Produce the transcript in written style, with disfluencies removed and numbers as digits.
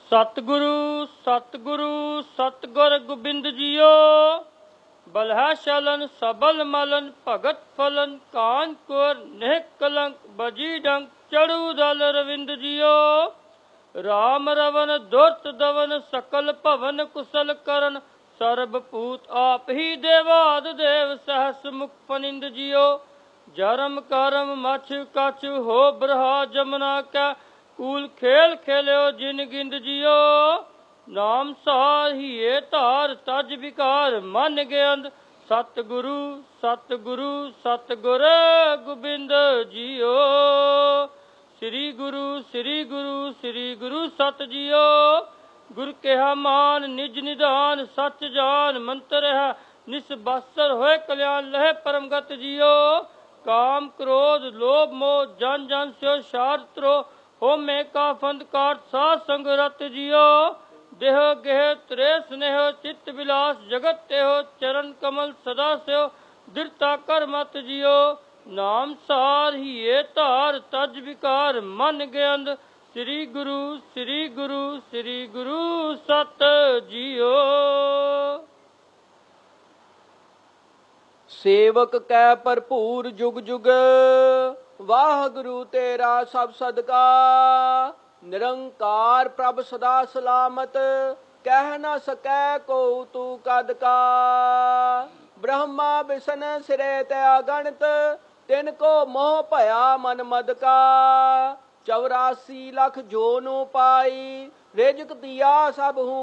ਸਤਿਗੁਰੂ ਸਤਿਗੁਰੂ ਸਤਿਗੁਰ ਗੋਬਿੰਦ ਜੀਓ। ਬਲਹਾ ਸ਼ਲਨ ਸਬਲ ਮਲਨ ਭਗਤ ਫਲਨ ਕਾਨਪੁਰ ਨਹਿ ਕਲੰਕ ਬਜੀ ਡੰਕ ਚੜੂ ਦਲ ਰਵਿੰਦ ਜੀਓ। ਰਾਮ ਰਵਨ ਦੁਰਤ ਦਵਨ ਸਕਲ ਭਵਨ ਕੁਸਲ ਕਰਨ ਸਰਬ ਭੂਤ ਆਪ ਹੀ ਦੇਵਾਦ ਦੇਵ ਸਹਸ ਮੁਖ ਫਨਿੰਦ ਜੀਓ। ਜਰਮ ਕਰਮ ਮਛ ਕਛ ਹੋ ਬਰਹਾ ਜਮਨਾ ਕੈ ਕੂਲ ਖੇਲ ਖੇਲਿਓ ਜਿਨ ਗਿੰਦ ਜੀਓ। ਨਾਮ ਸਾਹੀਏ ਧਾਰ ਤਜ ਵਿਕਾਰ ਮਨ ਗਿਆੰਦ ਸਤਿਗੁਰੂ ਸਤਿਗੁਰੂ ਸਤਿਗੁਰ ਗੋਬਿੰਦ ਜੀਓ। ਸ੍ਰੀ ਗੁਰੂ ਸ੍ਰੀ ਗੁਰੂ ਸ੍ਰੀ ਗੁਰੂ ਸਤ ਜੀਓ। ਗੁਰ ਕਿਹਾ ਮਾਨ ਨਿਜ ਨਿਧਾਨ ਸਚ ਜਾਨ ਮੰਤਰ ਹੈ ਨਿਸਬਸਰ ਹੋਏ ਕਲਿਆਣ ਲਹਿ ਪਰਮਗਤ ਜੀਓ। ਕਾਮ ਕ੍ਰੋਧ ਲੋਭ ਮੋਹ ਜਨ ਜਨ ਸਿਓ ਸ਼ਾਰਤਰੋ ਹੋਮੇ ਕਾ ਫੰਦ ਕਾਟ ਸਾਧ ਸੰਗ ਰਤ ਜੀਓ। ਦੇਹ ਗਹਿ ਤ੍ਰੇ ਸਨੇਹ ਚਿੱਤ ਵਿਲਾਸ ਜਗਤ ਤੇਹੋ ਚਰਨ ਕਮਲ ਸਦਾ ਸਿਓ ਦਿਰਤਾ ਕਰ ਮਤ ਜੀਓ। ਨਾਮ ਸਾਰ ਹੀਏ ਧਾਰ ਤਜ ਵਿਕਾਰ ਮਨ ਗਿਆੰਦ ਸ੍ਰੀ ਗੁਰੂ ਸ੍ਰੀ ਗੁਰੂ ਸ੍ਰੀ ਗੁਰੂ ਸਤ ਜੀਓ। ਸੇਵਕ ਕੈ ਭਰਪੂਰ ਜੁਗ ਜੁਗ ਵਾਹਿਗੁਰੂ ਤੇਰਾ ਸਭ ਸਦਕਾ। ਨਿਰੰਕਾਰ ਪ੍ਰਭ ਸਦਾ ਸਲਾਮਤ ਕਹਿ ਨ ਸਕੈ ਕੋ ਤੂ ਕਦ ਕਾ। ਬ੍ਰਹਮਾ ਵਿਸ਼ਨ ਸਿਰੇ ਤੇ ਅਗਣਤ ਤਿਨ ਕੋ ਮੋਹ ਭਇਆ ਮਨ ਮਦ ਕਾ। 84 ਲੱਖ ਜੋ ਨੂੰ ਪਾਈ ਰਿਜਕ ਦਿਆ ਸਭ ਹੂੰ